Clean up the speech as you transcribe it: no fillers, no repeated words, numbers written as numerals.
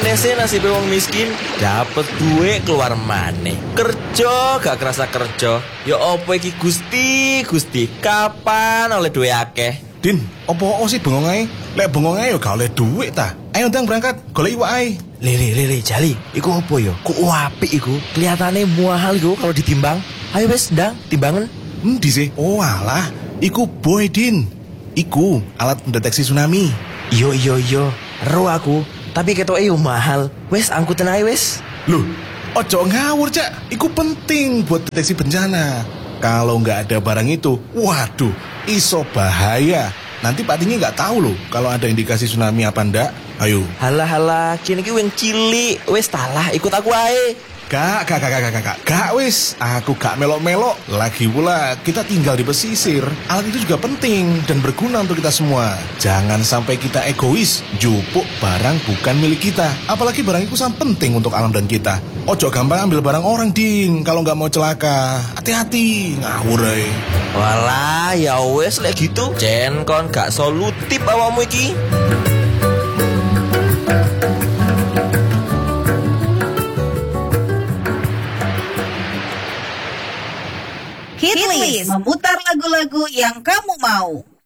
Tese nasib wong miskin, dapet duit keluar maneh. Kerja gak kerasa kerja. Ya opo iki Gusti, kapan oleh duit akeh? Din, opo sih bengong ae? Lek bengong ae yo gak oleh duit ta. Ayo ndang berangkat, golek iwak ae. Lele, Jali, iku opo yo? Ku apik iku, kelihatane mahal iku kalau ditimbang. Ayo wes, ndang, timbangan. Endi sih? Oh alah, iku boy Din. Iku alat pendeteksi tsunami. Yo, ero aku. Tapi ketoke yo mahal. Wes, angkutan ae wes. Loh, ojo ngawur Cak. Iku penting buat deteksi bencana. Kalau nggak ada barang itu, waduh, iso bahaya. Nanti Pak Tinggi nggak tahu loh kalau ada indikasi tsunami apa ndak. Ayo. Halah, kini ki wing cilik. Wes talah, ikut aku ae. Kak, wis. Aku gak melok-melok. Lagi pula kita tinggal di pesisir. Alat itu juga penting dan berguna untuk kita semua. Jangan sampai kita egois, jupuk barang bukan milik kita. Apalagi barang itu sangat penting untuk alam dan kita. Ojo gampang ambil barang orang, Ding. Kalau gak mau celaka, hati-hati. Ngawur ae. Walah, ya wes lek gitu. Jen kon gak solutif awakmu iki. Hitlist memutar lagu-lagu yang kamu mau.